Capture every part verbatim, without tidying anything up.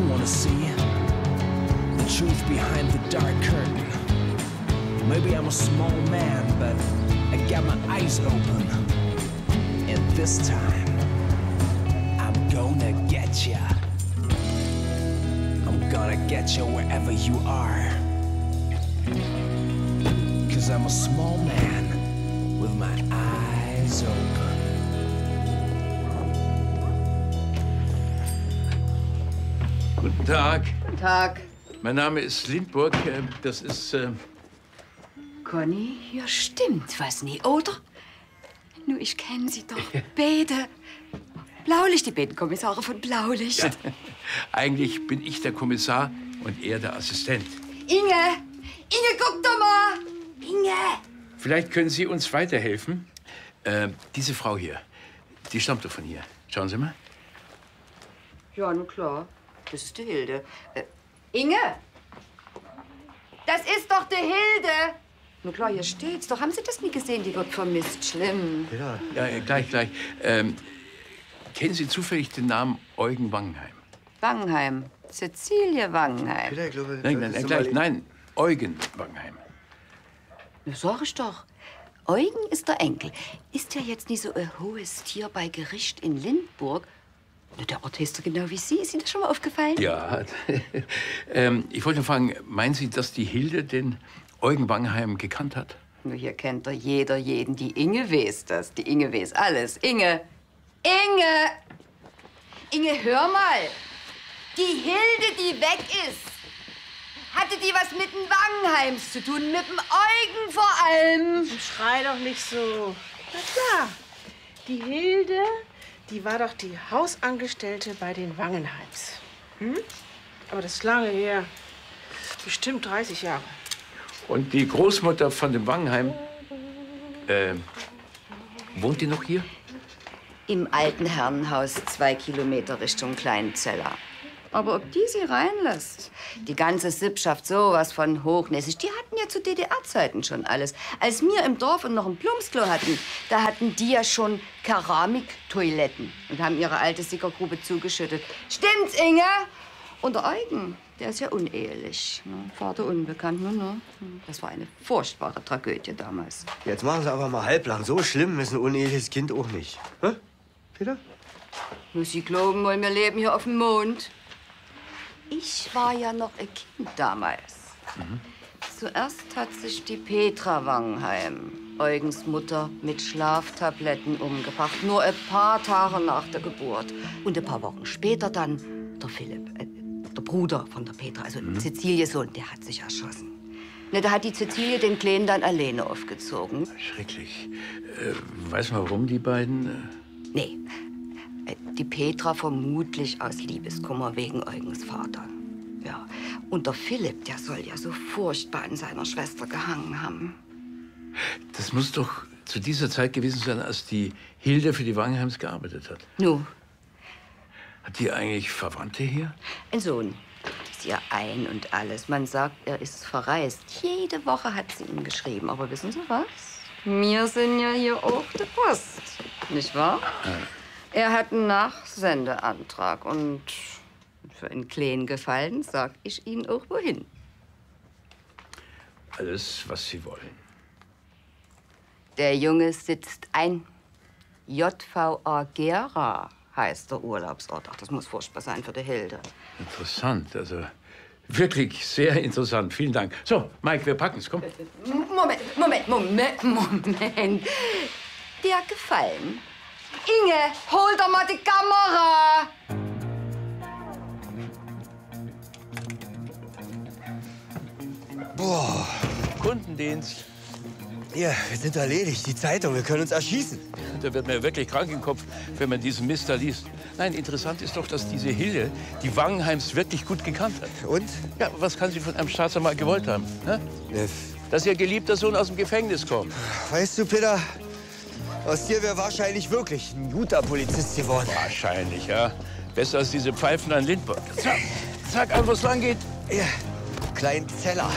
wanna see the truth behind the dark curtain. Maybe I'm a small man, but I got my eyes open. And this time, I'm gonna get ya. I'm gonna get you wherever you are. Cause I'm a small man with my eyes open. Guten Tag. Guten Tag. Mein Name ist Lindburg. Das ist... Äh Conny, hier stimmt was nie, oder? Nur, ich kenne sie doch. Beide. Blaulicht, die beiden Kommissare von Blaulicht. Ja, eigentlich bin ich der Kommissar und er der Assistent. Inge! Inge, guck doch mal! Inge! Vielleicht können Sie uns weiterhelfen. Äh, diese Frau hier, die stammt doch von hier. Schauen Sie mal. Ja, nun klar. Das ist die Hilde. Äh, Inge! Das ist doch die Hilde! Na klar, hier steht's doch. Haben Sie das nie gesehen? Die wird vermisst. Schlimm. Ja, ja gleich, gleich. Ähm, kennen Sie zufällig den Namen Eugen Wangenheim? Wangenheim. Cäcilie Wangenheim. Peter, ich glaube, nein, nein, nein, gleich, nein. Eugen Wangenheim. Na, sag ich doch. Eugen ist der Enkel. Ist ja jetzt nicht so ein hohes Tier bei Gericht in Lindburg. Na, der Ort heißt doch genau wie Sie. Ist Ihnen das schon mal aufgefallen? Ja. ähm, ich wollte fragen, meinen Sie, dass die Hilde den Eugen Wangenheim gekannt hat? Nur hier kennt doch jeder jeden. Die Inge weiß das. Die Inge weiß alles. Inge! Inge! Inge, hör mal! Die Hilde, die weg ist, hatte die was mit den Wangenheims zu tun? Mit dem Eugen vor allem? Schrei doch nicht so. Na klar. Die Hilde, die war doch die Hausangestellte bei den Wangenheims. Hm? Aber das ist lange her. Bestimmt dreißig Jahre. Und die Großmutter von dem Wangenheim, äh, wohnt die noch hier? Im alten Herrenhaus, zwei Kilometer Richtung Kleinzeller. Aber ob die sie reinlässt? Die ganze Sippschaft sowas von hochnäsig. Die hatten ja zu D D R-Zeiten schon alles. Als wir im Dorf und noch ein Plumpsklo hatten, da hatten die ja schon Keramiktoiletten und haben ihre alte Sickergrube zugeschüttet. Stimmt's, Inge? Und der Eugen, der ist ja unehelich. Ne? Vater unbekannt, ne, ne? Das war eine furchtbare Tragödie damals. Jetzt machen Sie aber mal halblang. So schlimm ist ein uneheliches Kind auch nicht. Hä? Peter? Muss Sie glauben, wollen wir leben hier auf dem Mond. Ich war ja noch ein Kind damals. Mhm. Zuerst hat sich die Petra Wangenheim, Eugens Mutter, mit Schlaftabletten umgebracht. Nur ein paar Tage nach der Geburt. Und ein paar Wochen später dann der Philipp, äh, der Bruder von der Petra, also mhm. Cäcilies Sohn, der hat sich erschossen. Ne, da hat die Cäcilie den Kleinen dann alleine aufgezogen. Schrecklich. Äh, weiß man, warum die beiden... Äh Nee. Die Petra vermutlich aus Liebeskummer wegen Eugens Vater. Ja. Und der Philipp, der soll ja so furchtbar an seiner Schwester gehangen haben. Das muss doch zu dieser Zeit gewesen sein, als die Hilde für die Wangenheims gearbeitet hat. Nu. Hat die eigentlich Verwandte hier? Ein Sohn. Ist ja ein und alles. Man sagt, er ist verreist. Jede Woche hat sie ihm geschrieben. Aber wissen Sie was? Wir sind ja hier auch die Post. Nicht wahr? Ja. Er hat einen Nachsendeantrag und für einen kleinen Gefallen sag ich Ihnen auch wohin. Alles, was Sie wollen. Der Junge sitzt ein. J V A Gera heißt der Urlaubsort. Ach, das muss furchtbar sein für die Hilde. Interessant, also wirklich sehr interessant. Vielen Dank. So, Mike, wir packen's, komm. Moment, Moment, Moment, Moment. Der Gefallen. Inge, hol doch mal die Kamera! Boah. Kundendienst. Ja, wir sind erledigt. Die Zeitung, wir können uns erschießen. Da wird mir wirklich krank im Kopf, wenn man diesen Mist da liest. Nein, interessant ist doch, dass diese Hilde die Wangenheims wirklich gut gekannt hat. Und? Ja, was kann sie von einem Staatsanwalt gewollt haben? Hä? Ja. Dass ihr geliebter Sohn aus dem Gefängnis kommt. Weißt du, Peter, aus dir wäre wahrscheinlich wirklich ein guter Polizist geworden. Wahrscheinlich, ja. Besser als diese Pfeifen an Lindburg. Sag, sag an, wo es lang geht. Ja, Kleinzeller.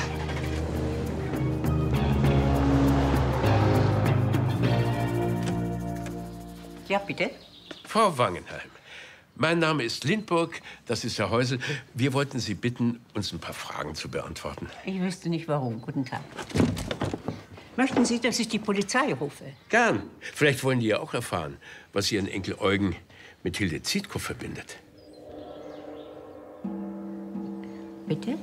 Ja, bitte? Frau Wangenheim, Mein Name ist Lindburg, das ist Herr Häusel. Wir wollten Sie bitten, uns ein paar Fragen zu beantworten. Ich wüsste nicht, warum. Guten Tag. Möchten Sie, dass ich die Polizei rufe? Gern. Vielleicht wollen die ja auch erfahren, was Ihren Enkel Eugen mit Hilde Zietkow verbindet. Bitte?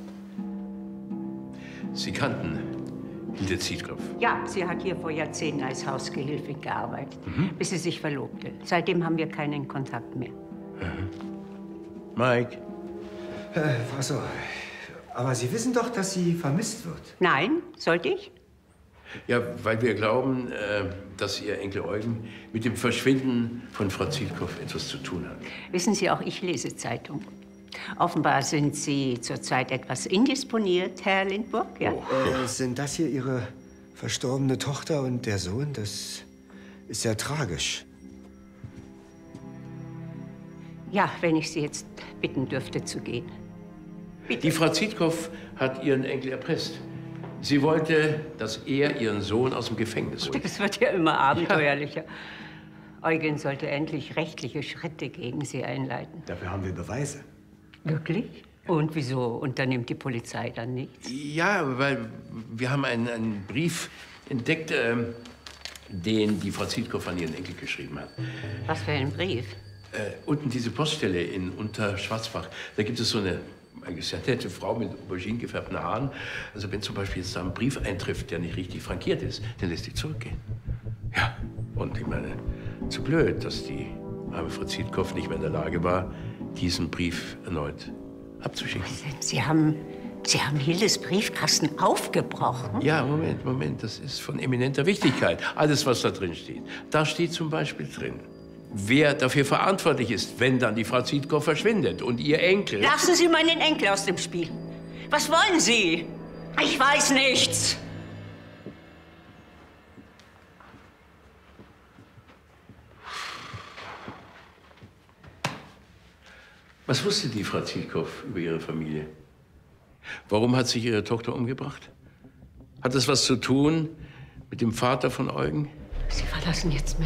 Sie kannten Hilde Zietkow? Ja, sie hat hier vor Jahrzehnten als Hausgehilfin gearbeitet, mhm. bis sie sich verlobte. Seitdem haben wir keinen Kontakt mehr. Mhm. Mike? Äh, Frau, aber Sie wissen doch, dass sie vermisst wird. Nein, sollte ich? Ja, weil wir glauben, äh, dass Ihr Enkel Eugen mit dem Verschwinden von Frau Zietkow etwas zu tun hat. Wissen Sie, auch ich lese Zeitung. Offenbar sind Sie zurzeit etwas indisponiert, Herr Lindburg, ja? Oh. Äh, sind das hier Ihre verstorbene Tochter und der Sohn? Das ist ja tragisch. Ja, wenn ich Sie jetzt bitten dürfte zu gehen. Bitte. Die Frau Zietkow hat Ihren Enkel erpresst. Sie wollte, dass er Ihren Sohn aus dem Gefängnis holt. Das wird ja immer abenteuerlicher. Ja. Eugen sollte endlich rechtliche Schritte gegen Sie einleiten. Dafür haben wir Beweise. Wirklich? Und wieso unternimmt die Polizei dann nichts? Ja, weil wir haben einen, einen Brief entdeckt, äh, den die Frau Zietkow an ihren Enkel geschrieben hat. Was für ein Brief? Äh, unten diese Poststelle in Unterschwarzbach. Da gibt es so eine eigentlich sehr nette Frau mit aubergine gefärbten Haaren. Also wenn zum Beispiel jetzt da ein Brief eintrifft, der nicht richtig frankiert ist, dann lässt die zurückgehen. Ja, und ich meine, zu blöd, dass die arme Frau Zietkow nicht mehr in der Lage war, diesen Brief erneut abzuschicken. Sie haben, Sie haben Hildes Briefkasten aufgebrochen? Ja, Moment, Moment, das ist von eminenter Wichtigkeit. Alles, was da drin steht. Da steht zum Beispiel drin, wer dafür verantwortlich ist, wenn dann die Frau Zietkow verschwindet und ihr Enkel... Lassen Sie meinen Enkel aus dem Spiel. Was wollen Sie? Ich weiß nichts. Was wusste die Frau Zietkow über ihre Familie? Warum hat sich ihre Tochter umgebracht? Hat das was zu tun mit dem Vater von Eugen? Sie verlassen jetzt